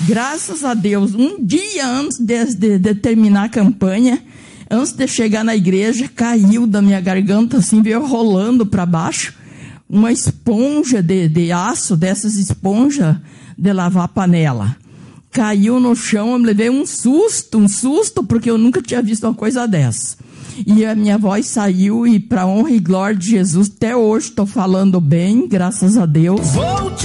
Graças a Deus, um dia antes de terminar a campanha, antes de chegar na igreja, caiu da minha garganta, assim, veio rolando para baixo, uma esponja de aço, dessas esponjas de lavar panela. Caiu no chão, eu me levei um susto, porque eu nunca tinha visto uma coisa dessa. E a minha voz saiu, e para honra e glória de Jesus, até hoje estou falando bem, graças a Deus.